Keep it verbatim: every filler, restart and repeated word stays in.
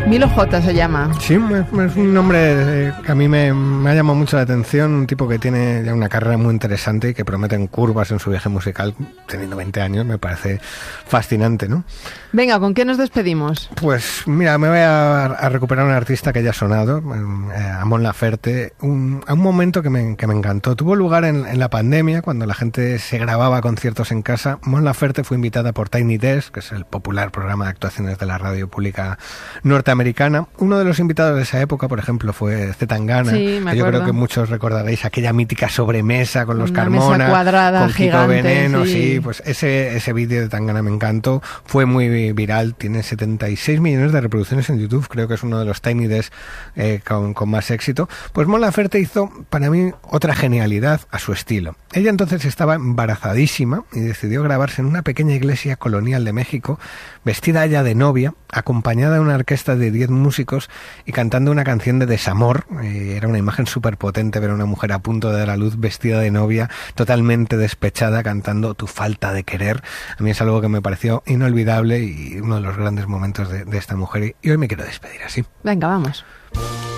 Milo J se llama. Sí, es un nombre que a mí me, me ha llamado mucho la atención, un tipo que tiene ya una carrera muy interesante y que promete en curvas en su viaje musical, teniendo veinte años, me parece fascinante, ¿no? Venga, ¿con qué nos despedimos? Pues mira, me voy a, a recuperar un artista que ya ha sonado, eh, a Mon Laferte, un, a un momento que me, que me encantó. Tuvo lugar en, en la pandemia, cuando la gente se grababa conciertos en casa. Mon Laferte fue invitada por Tiny Desk, que es el popular programa de actuaciones de la radio pública norteamericana. Uno de los invitados de esa época, por ejemplo, fue Z Tangana, sí, me que yo acuerdo. creo que muchos recordaréis aquella mítica sobremesa con los Una Carmona, mesa cuadrada, con Kiko gigante, Veneno, sí. sí, pues ese, ese vídeo de Tangana me encantó, fue muy viral, tiene setenta y seis millones de reproducciones en YouTube, creo que es uno de los Tiny Desk eh, con, con más éxito. Pues Mon Laferte hizo para mí otra genialidad a su estilo. Ella entonces estaba embarazadísima y decidió grabarse en una pequeña iglesia colonial de México, vestida ya de novia, acompañada de una orquesta de diez músicos y cantando una canción de desamor. Eh, era una imagen súper potente ver a una mujer a punto de dar a luz, vestida de novia, totalmente despechada, cantando Tu falta de querer. A mí es algo que me pareció inolvidable y uno de los grandes momentos de, de esta mujer, y hoy me quiero despedir así. Venga, vamos.